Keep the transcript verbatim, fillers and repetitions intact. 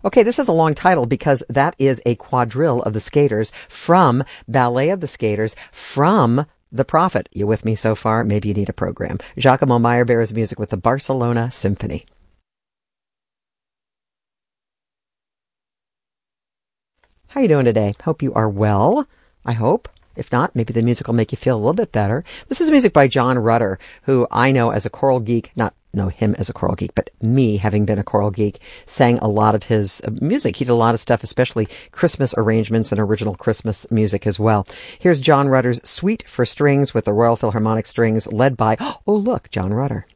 Okay, this is a long title because that is a quadrille of the Skaters from Ballet of the Skaters from The Prophet. You with me so far? Maybe you need a program. Giacomo Meyerbeer's music with the Barcelona Symphony. How are you doing today? Hope you are well, I hope. If not, maybe the music will make you feel a little bit better. This is music by John Rutter, who I know as a choral geek, not know him as a choral geek, but me, having been a choral geek, sang a lot of his music. He did a lot of stuff, especially Christmas arrangements and original Christmas music as well. Here's John Rutter's Suite for Strings with the Royal Philharmonic Strings, led by, oh look, John Rutter.